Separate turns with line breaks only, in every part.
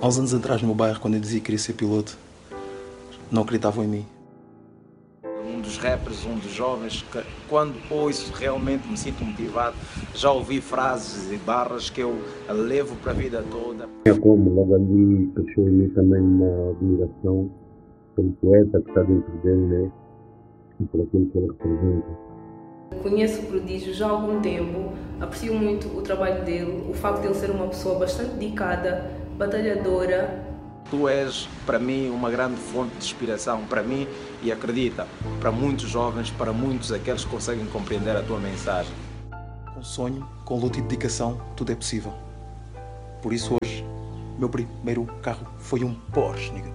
Há uns anos atrás, no meu bairro, quando eu dizia que queria ser piloto, não acreditavam em mim.
Um dos rappers, um dos jovens, que quando ouço realmente me sinto motivado. Já ouvi frases e barras que eu levo para a vida toda.
É como logo ali cresceu em mim também uma admiração pelo poeta que está dentro dele, né? E por aquilo que ele representa.
Conheço o Prodígio já há algum tempo, aprecio muito o trabalho dele, o facto de ele ser uma pessoa bastante dedicada, batalhadora.
Tu és, para mim, uma grande fonte de inspiração, para mim, e acredita, para muitos jovens, para muitos aqueles que conseguem compreender a tua mensagem.
Com sonho, com luta e dedicação, tudo é possível. Por isso hoje, meu primeiro carro foi um Porsche, nigga.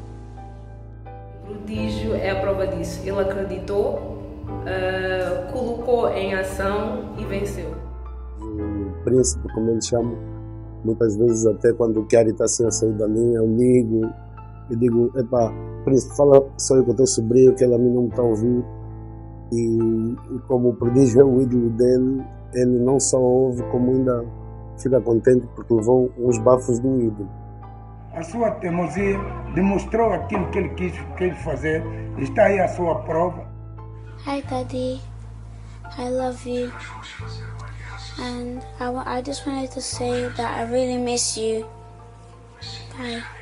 O Prodígio é a prova disso. Ele acreditou, colocou em ação e venceu.
O príncipe, como ele chama, muitas vezes até quando o Chiari está assim a sair da linha, eu ligo e digo, epá, príncipe, fala só com o teu sobrinho que ele a mim não me está a ouvir. E como o Prodígio é o ídolo dele, ele não só ouve, como ainda fica contente porque levou uns bafos do ídolo.
A sua teimosia demonstrou aquilo que ele quis fazer. Está aí a sua prova.
Hi, Daddy. I love you. And I just wanted to say that I really miss you. Bye.